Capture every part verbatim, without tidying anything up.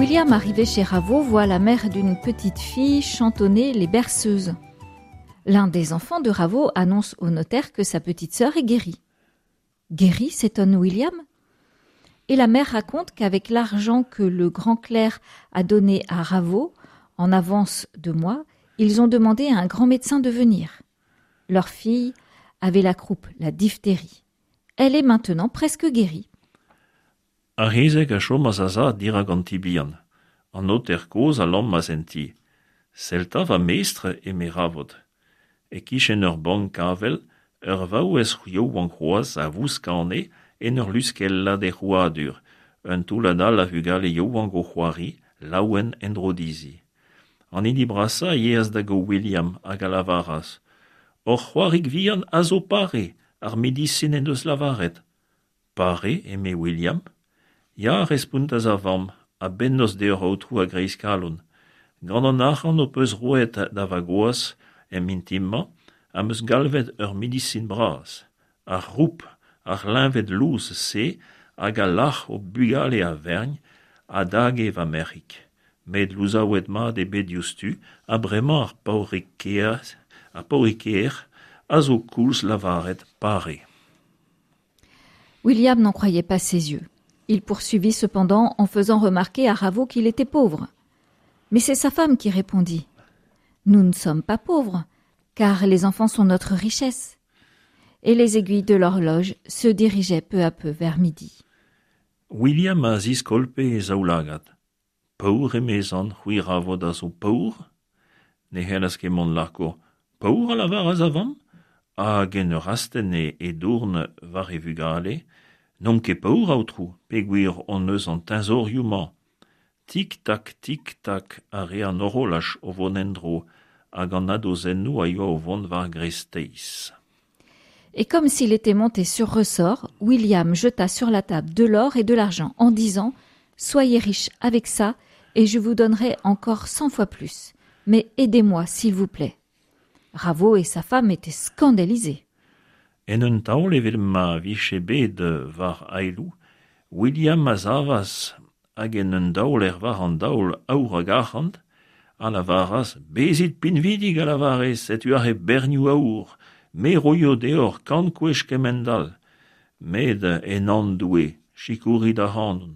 William, arrivé chez Raveau, voit la mère d'une petite fille chantonner les berceuses. L'un des enfants de Raveau annonce au notaire que sa petite sœur est guérie. Guérie, s'étonne William. Et la mère raconte qu'avec l'argent que le grand clerc a donné à Raveau, en avance de mois, ils ont demandé à un grand médecin de venir. Leur fille avait la croupe, la diphtérie. Elle est maintenant presque guérie. Arhezek a chom a zaza dira gantibian. An noter koz a lam ma senti. Selta va meestre e me ravod. E kichen ur bank kavel, ur vau es rio an kroaz a vous kane en ur luskella de c'hoadur. Un touladal a vugal e yo an go c'hoari, laouen en drodizi. An idi brasa yeaz da go William hag a lavaras. Or c'hoarig vian a zo pare, ar medicine en deus lavaret. Pare, eme William? Ja, respunt a zavam, a bennos de ur outrou a greiz kalon. Gant an achan o peus roet da vagoas, em intimma, am eus galvet ur medicine bras. Ar roup, ar linvet louz se, hag a lach o bugale a vergn, a dage va merik. Med louzaouet ma de bediostu, a bremañ ar paurikeer, a paurikeer, a zo koulz lavaret pare. William n'en croyait pas ses yeux. Il poursuivit cependant en faisant remarquer à Raveau qu'il était pauvre. Mais c'est sa femme qui répondit « Nous ne sommes pas pauvres, car les enfants sont notre richesse. » Et les aiguilles de l'horloge se dirigeaient peu à peu vers midi. William a zis kolpe e zaoulagat. Paour e mezan, hui Raveau da zo paour? Ne hellas ket mont larko. Paour a lavar a zavam? A gen ur astene e dourne var e vugale, nom ket paour aotrou, peguir on eus an tenzorioù-mañ. Tic-tac, tic-tac, a re an horolaj o von endro, hag an adozennoù a yo o vont var gresteiz. Et comme s'il était monté sur ressort, William jeta sur la table de l'or et de l'argent en disant « Soyez riches avec ça, et je vous donnerai encore cent fois plus. Mais aidez-moi, s'il vous plaît. » Raveau et sa femme étaient scandalisés. En un taol evel ma viche bet var ailou, William a zavas hag en un daol er var an daol aour a gachant, a la varas bezit pinvidig a la varez et u are berniou aour, me roio deor kant kwech kemendal, med en an doue, chikouri da hanon.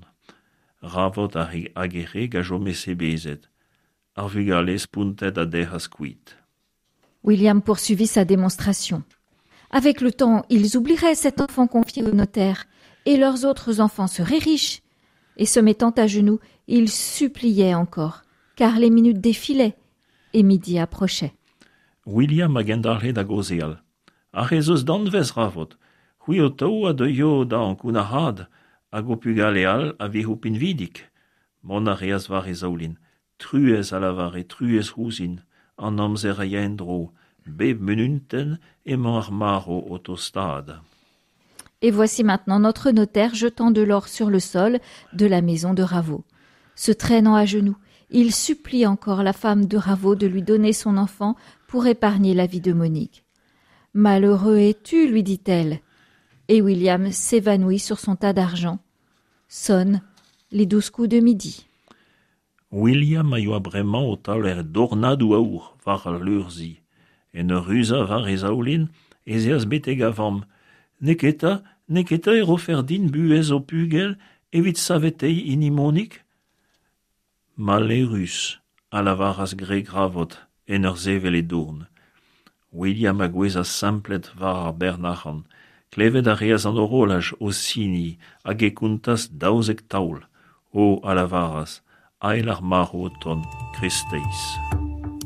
Ravot a agere gajome se bezet, ar vugal espuntet a dehas kuit. William poursuivit sa démonstration. Avec le temps, ils oublieraient cet enfant confié au notaire, et leurs autres enfants seraient riches. Et se mettant à genoux, ils suppliaient encore, car les minutes défilaient, et midi approchait. William a gendarle da gozeal. A rezeus danvez Ravot. Hui o tau a de yo da an kounahad, hag o pugale al a veho pinvidik. Mon a reaz var e zaoulin. Truez a lavar e truez rouzin, an amzer a yendro, beb menunten et mar maro au tostade. Et voici maintenant notre notaire jetant de l'or sur le sol de la maison de Raveau. Se traînant à genoux, il supplie encore la femme de Raveau de lui donner son enfant pour épargner la vie de Monique. « Malheureux es-tu, lui dit-elle. » Et William s'évanouit sur son tas d'argent. Sonnent les douze coups de midi. William a yo a bremañ o taol er dornadou aour var l'urzi. En ur ruza var e zaoulin, ez eaz beteg avam. Neketa, neketa e rofer din buez o pugel, evit savetei inimonik? Malerus, a la varas greg Ravot, en ur zevel e dourn. William a gwez a samplet var ar bernachan, klevet a reaz an horolaj o sini, hag e kountas daouzek taol, o a la varas, ael ar maro ton kresteiz.